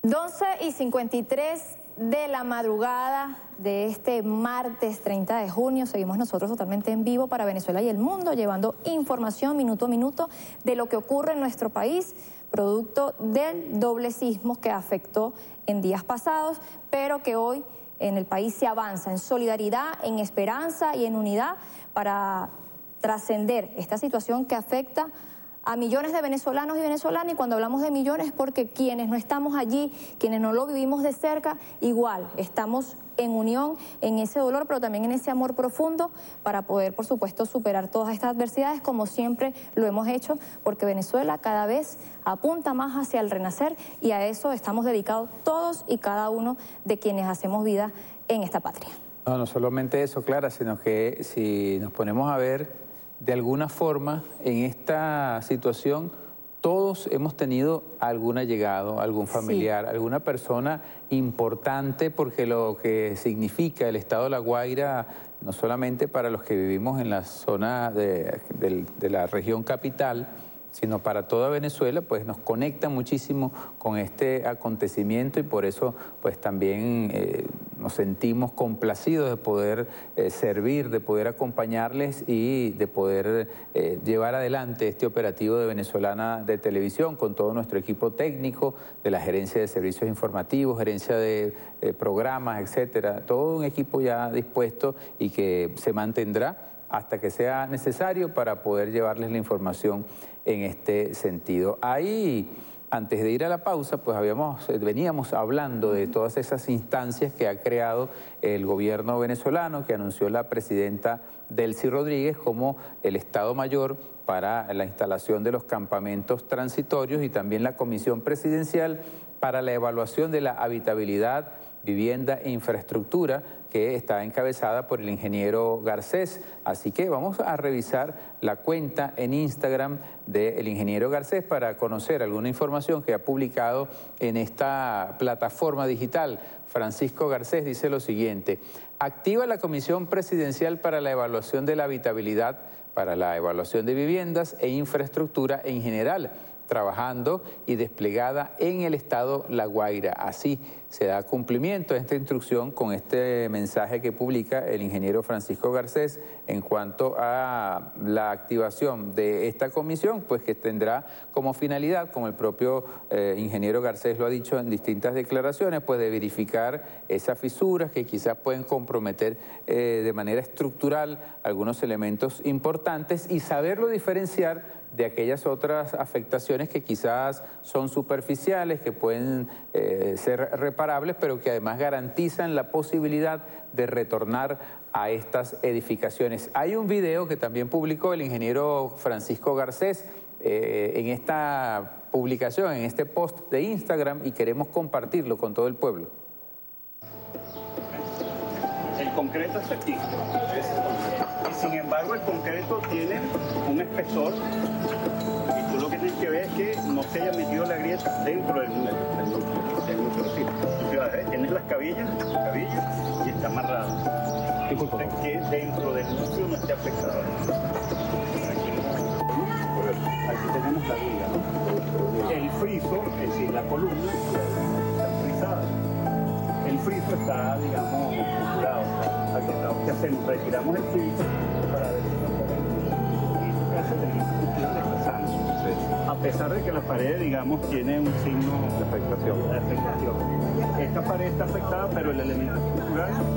12:53 de la madrugada de este martes 30 de junio. Seguimos nosotros totalmente en vivo para Venezuela y el mundo, llevando información minuto a minuto de lo que ocurre en nuestro país, producto del doble sismo que afectó en días pasados, pero que hoy en el país se avanza en solidaridad, en esperanza y en unidad para trascender esta situación que afecta a millones de venezolanos y venezolanas. Y cuando hablamos de millones, porque quienes no estamos allí, quienes no lo vivimos de cerca, igual estamos en unión, en ese dolor, pero también en ese amor profundo para poder, por supuesto, superar todas estas adversidades como siempre lo hemos hecho, porque Venezuela cada vez apunta más hacia el renacer y a eso estamos dedicados todos y cada uno de quienes hacemos vida en esta patria. No, no solamente eso, Clara, sino que si nos ponemos a ver, de alguna forma, en esta situación, todos hemos tenido algún allegado, algún familiar, sí, alguna persona importante, porque lo que significa el estado de La Guaira, no solamente para los que vivimos en la zona de la región capital, sino para toda Venezuela, pues nos conecta muchísimo con este acontecimiento y por eso pues también nos sentimos complacidos de poder servir, de poder acompañarles y de poder llevar adelante este operativo de Venezolana de Televisión con todo nuestro equipo técnico, de la gerencia de servicios informativos, gerencia de programas, etcétera, todo un equipo ya dispuesto y que se mantendrá hasta que sea necesario para poder llevarles la información en este sentido. Ahí, antes de ir a la pausa, pues veníamos hablando de todas esas instancias que ha creado el gobierno venezolano, que anunció la presidenta Delcy Rodríguez como el Estado Mayor para la instalación de los campamentos transitorios y también la Comisión Presidencial para la evaluación de la habitabilidad, vivienda e infraestructura, que está encabezada por el ingeniero Garcés. Así que vamos a revisar la cuenta en Instagram del ingeniero Garcés para conocer alguna información que ha publicado en esta plataforma digital. Francisco Garcés dice lo siguiente: activa la Comisión Presidencial para la evaluación de la habitabilidad, para la evaluación de viviendas e infraestructura en general, trabajando y desplegada en el estado La Guaira. Así se da cumplimiento a esta instrucción con este mensaje que publica el ingeniero Francisco Garcés en cuanto a la activación de esta comisión, pues que tendrá como finalidad, como el propio ingeniero Garcés lo ha dicho en distintas declaraciones, pues de verificar esas fisuras que quizás pueden comprometer de manera estructural algunos elementos importantes y saberlo diferenciar de aquellas otras afectaciones que quizás son superficiales, que pueden ser reparables, pero que además garantizan la posibilidad de retornar a estas edificaciones. Hay un video que también publicó el ingeniero Francisco Garcés en esta publicación, en este post de Instagram, y queremos compartirlo con todo el pueblo. El concreto está aquí. Y sin embargo el concreto tiene un espesor y tú lo que tienes que ver es que no se haya metido la grieta dentro del núcleo. Tienes las cabillas y está amarrado. Que dentro del núcleo no esté afectado. Aquí tenemos la viga, ¿no? El friso, es decir, la columna está frisada. El friso está, digamos, curado. ¿Qué hacemos? Retiramos el friso para ver si no podemos. A pesar de que la pared, digamos, tiene un signo de afectación. Esta pared está afectada, pero el elemento estructural